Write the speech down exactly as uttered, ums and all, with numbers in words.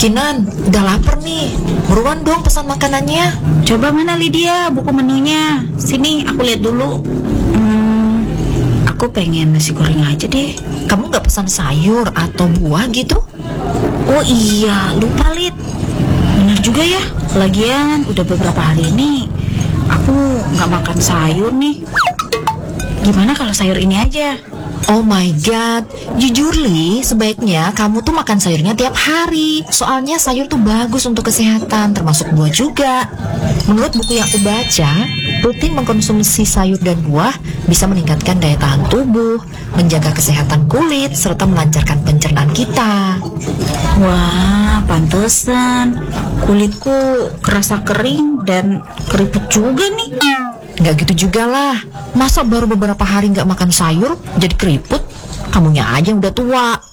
Kinan, udah lapar nih. Buruan dong pesan makanannya. Coba mana Lydia buku menunya? Sini aku lihat dulu. Hmm, aku pengen nasi goreng aja deh. Kamu gak pesan sayur atau buah gitu? Oh iya, lupa Lid. Bener juga ya. Lagian udah beberapa hari ini aku nggak makan sayur nih. Gimana kalau sayur ini aja? Oh my god, jujur Li, sebaiknya kamu tuh makan sayurnya tiap hari. Soalnya sayur tuh bagus untuk kesehatan, termasuk buah juga. Menurut buku yang aku baca, rutin mengkonsumsi sayur dan buah bisa meningkatkan daya tahan tubuh, menjaga kesehatan kulit, serta melancarkan pencernaan kita. Wah, pantesan kulitku kerasa kering dan keriput juga nih. Nggak gitu juga lah. Masa baru beberapa hari nggak makan sayur jadi keriput? Kamunya aja yang udah tua.